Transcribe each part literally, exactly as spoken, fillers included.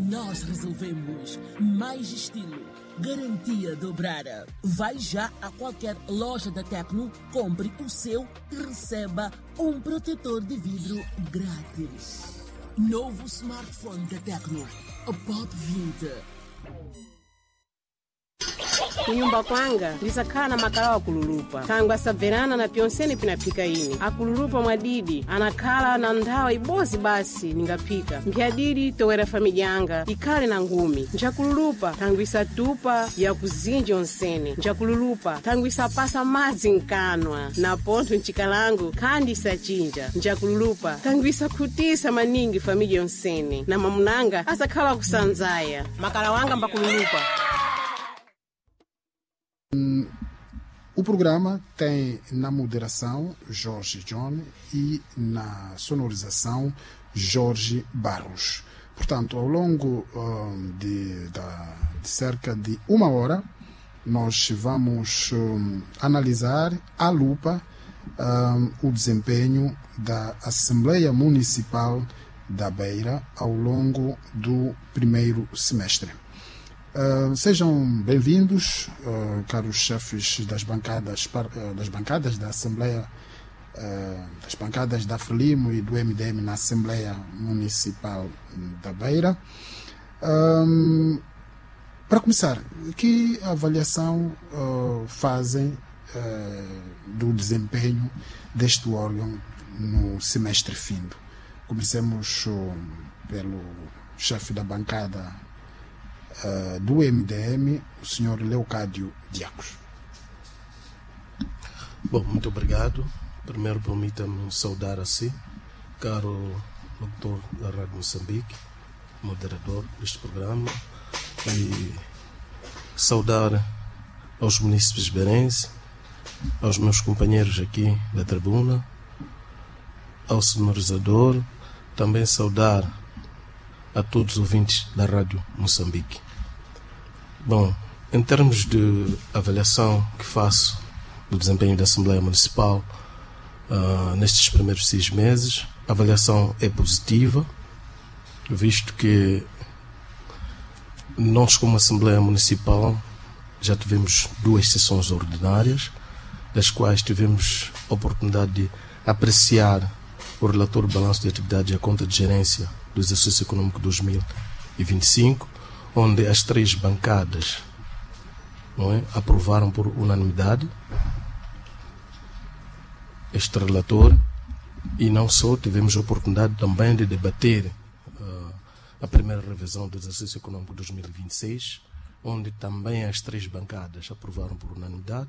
nós resolvemos. Mais estilo, garantia dobrada. Vai já a qualquer loja da Tecno, compre o seu e receba um protetor de vidro grátis. Novo smartphone da Tecno, a Pop vinte. Kunyumba kwanga lisakhala makala wa kululupa tangu asaverana na pyonseni pinapika ini akululupa mwadidi anakhala na nthawa ibozi basi ningapika mpyadidi towera familya yanga ikhale na ngumi nchakululupa tangu isatupa ya kuzinji onsene nchakululupa tangu isapasa madzi nkanwa na pontho nchikalangu khandi isachinja nchakululupa tangu isakhutisa maningi familya yonsene na mamunanga asakhala kusanzaya makala wanga mbakululupa. O programa tem na moderação Jorge John e na sonorização Jorge Barros. Portanto, ao longo um, de, da, de cerca de uma hora, nós vamos um, analisar à lupa um, o desempenho da Assembleia Municipal da Beira ao longo do primeiro semestre. Uh, sejam bem-vindos, uh, caros chefes das bancadas, uh, das bancadas da Assembleia, uh, das bancadas da Frelimo e do M D M na Assembleia Municipal da Beira. Um, para começar, que avaliação uh, fazem uh, do desempenho deste órgão no semestre findo? Comecemos uh, pelo chefe da bancada Uh, do M D M, o senhor Leocádio Diacos. Bom, muito obrigado. Primeiro, permita-me saudar a si, caro doutor da Rádio Moçambique, moderador deste programa, e saudar aos munícipes beirenses, aos meus companheiros aqui da tribuna, ao sonorizador, também saudar a todos os ouvintes da Rádio Moçambique. Bom, em termos de avaliação que faço do desempenho da Assembleia Municipal uh, nestes primeiros seis meses, a avaliação é positiva, visto que nós, como Assembleia Municipal, já tivemos duas sessões ordinárias, das quais tivemos a oportunidade de apreciar o relatório do balanço de atividade e a conta de gerência do exercício econômico dois mil e vinte e cinco, onde as três bancadas, não é, aprovaram por unanimidade este relatório, e não só, tivemos a oportunidade também de debater uh, a primeira revisão do exercício econômico dois mil e vinte e seis, onde também as três bancadas aprovaram por unanimidade.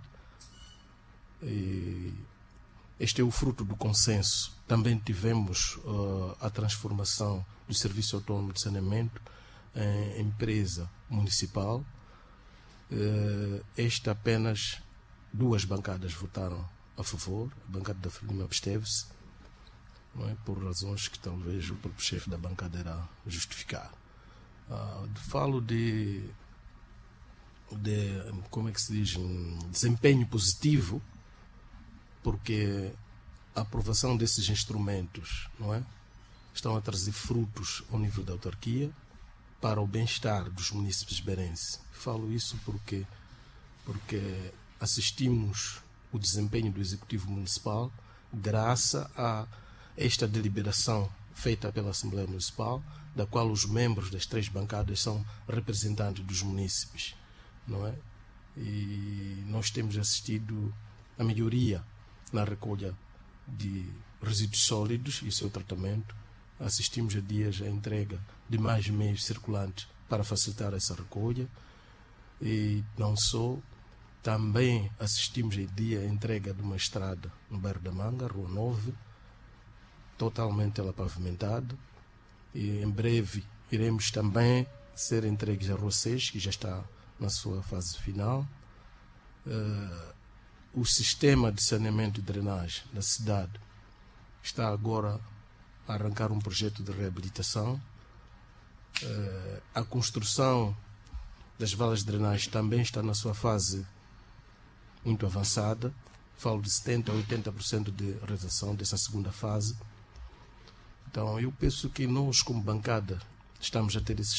E este é o fruto do consenso. Também tivemos uh, a transformação do Serviço Autônomo de Saneamento em empresa municipal. Uh, esta apenas duas bancadas votaram a favor, a bancada da Frelimo absteve-se, não é? Por razões que talvez o próprio chefe da bancada irá justificar. Uh, falo de, de, como é que se diz, um desempenho positivo, porque a aprovação desses instrumentos, não é, estão a trazer frutos ao nível da autarquia para o bem-estar dos munícipes beirenses. Falo isso porque, porque assistimos o desempenho do Executivo Municipal graças a esta deliberação feita pela Assembleia Municipal, da qual os membros das três bancadas são representantes dos munícipes, não é? E nós temos assistido a melhoria na recolha de resíduos sólidos e seu tratamento. Assistimos a dias a entrega de mais meios circulantes para facilitar essa recolha, e não só, também assistimos a dia a entrega de uma estrada no bairro da Manga, Rua nove, totalmente ela pavimentada, e em breve iremos também ser entregues a Rua seis, que já está na sua fase final. Uh, o sistema de saneamento e drenagem da cidade está agora a arrancar um projeto de reabilitação. Uh, a construção das valas de drenagem também está na sua fase muito avançada. Falo de setenta por cento a oitenta por cento de realização dessa segunda fase. Então eu penso que nós, como bancada, estamos a ter esse